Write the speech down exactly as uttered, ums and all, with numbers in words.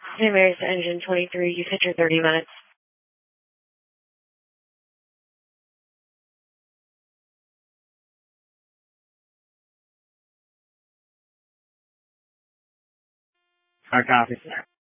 Hey, Mary's engine twenty-three. You hit your thirty minutes. Hard copy, sir.